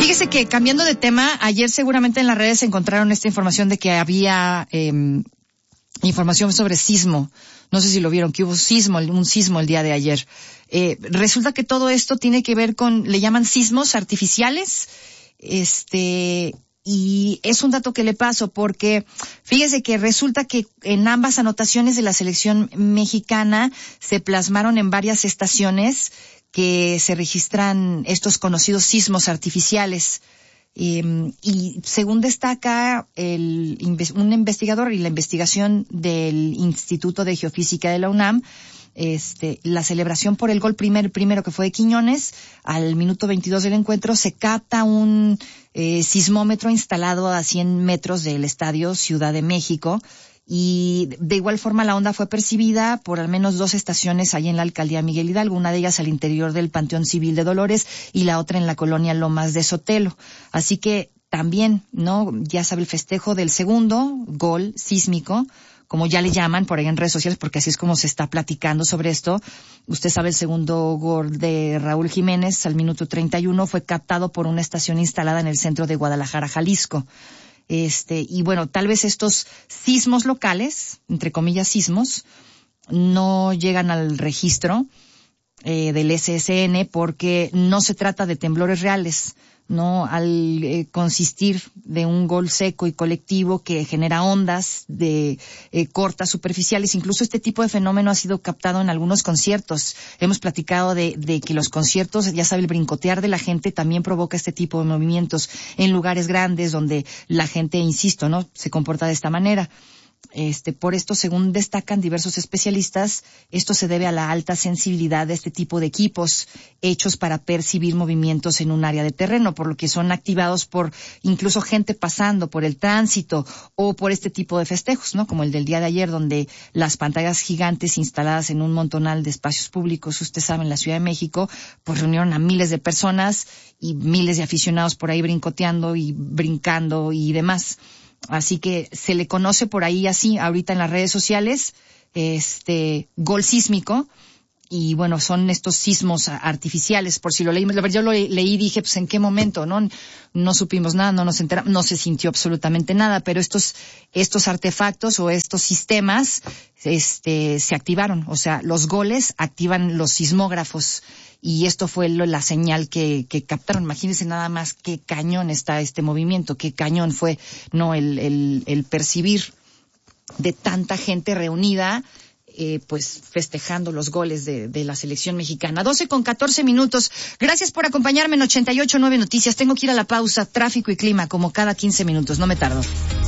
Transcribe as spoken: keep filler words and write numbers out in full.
Fíjese que, cambiando de tema, ayer seguramente en las redes encontraron esta información de que había eh, información sobre sismo. No sé si lo vieron, que hubo sismo, un sismo el día de ayer. Eh, resulta que todo esto tiene que ver con, le llaman sismos artificiales, este, y es un dato que le paso porque fíjese que resulta que en ambas anotaciones de la selección mexicana se plasmaron en varias estaciones que se registran estos conocidos sismos artificiales. Eh, y según destaca el, un investigador y la investigación del Instituto de Geofísica de la UNAM, este, la celebración por el gol primer, primero que fue de Quiñones, al minuto veintidós del encuentro se capta un eh, sismómetro instalado a cien metros del Estadio Ciudad de México. Y de igual forma la onda fue percibida por al menos dos estaciones ahí en la alcaldía Miguel Hidalgo, una de ellas al interior del Panteón Civil de Dolores y la otra en la colonia Lomas de Sotelo. Así que también, ¿no? Ya sabe, el festejo del segundo gol sísmico, como ya le llaman por ahí en redes sociales, porque así es como se está platicando sobre esto. Usted sabe, el segundo gol de Raúl Jiménez al minuto treinta y uno fue captado por una estación instalada en el centro de Guadalajara, Jalisco. Este, y bueno, tal vez estos sismos locales, entre comillas sismos, no llegan al registro eh, del S S N porque no se trata de temblores reales, ¿no? Al eh, consistir de un gol seco y colectivo que genera ondas de eh, cortas superficiales. Incluso este tipo de fenómeno ha sido captado en algunos conciertos. Hemos platicado de, de que los conciertos, ya sabe, el brincotear de la gente también provoca este tipo de movimientos en lugares grandes donde la gente, insisto, ¿no?, se comporta de esta manera. Este, por esto, según destacan diversos especialistas, esto se debe a la alta sensibilidad de este tipo de equipos hechos para percibir movimientos en un área de terreno, por lo que son activados por incluso gente pasando por el tránsito o por este tipo de festejos, ¿no? Como el del día de ayer, donde las pantallas gigantes instaladas en un montonal de espacios públicos, usted sabe, en la Ciudad de México, pues reunieron a miles de personas y miles de aficionados por ahí brincoteando y brincando y demás. Así que se le conoce por ahí así, ahorita en las redes sociales, este, gol sísmico. Y bueno, son estos sismos artificiales, por si lo leímos. Yo lo leí y dije, pues en qué momento, ¿no? No supimos nada, no nos enteramos, no se sintió absolutamente nada, pero estos, estos artefactos o estos sistemas, este, se activaron. O sea, los goles activan los sismógrafos. Y esto fue lo, la señal que, que captaron. Imagínense nada más qué cañón está este movimiento, qué cañón fue, no, el, el, el percibir de tanta gente reunida, eh, pues festejando los goles de, de la selección mexicana. doce con catorce minutos. Gracias por acompañarme en ochenta y ocho nueve Noticias. Tengo que ir a la pausa, tráfico y clima, como cada quince minutos. No me tardo.